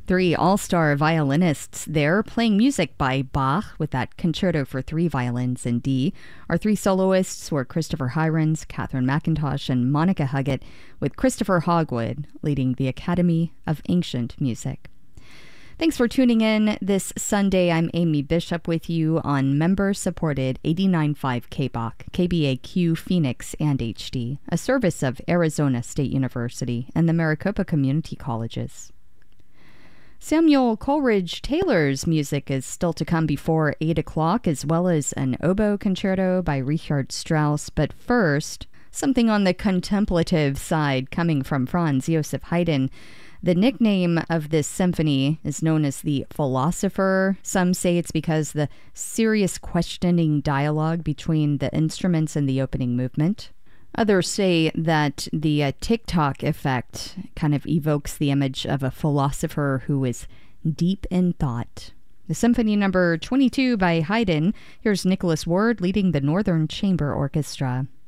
Three all-star violinists there playing music by Bach with that concerto for three violins in D. Our three soloists were Christopher Hirons, Catherine McIntosh, and Monica Huggett, with Christopher Hogwood leading the Academy of Ancient Music. Thanks for tuning in this Sunday. I'm Amy Bishop with you on member-supported 89.5 KBOC, KBAQ Phoenix and HD, a service of Arizona State University and the Maricopa Community Colleges. Samuel Coleridge Taylor's music is still to come before 8 o'clock, as well as an oboe concerto by Richard Strauss. But first, something on the contemplative side coming from Franz Joseph Haydn. The nickname of this symphony is known as the Philosopher. Some say it's because the serious questioning dialogue between the instruments in the opening movement. Others say that the TikTok effect kind of evokes the image of a philosopher who is deep in thought. The Symphony Number 22 by Haydn. Here's Nicholas Ward leading the Northern Chamber Orchestra.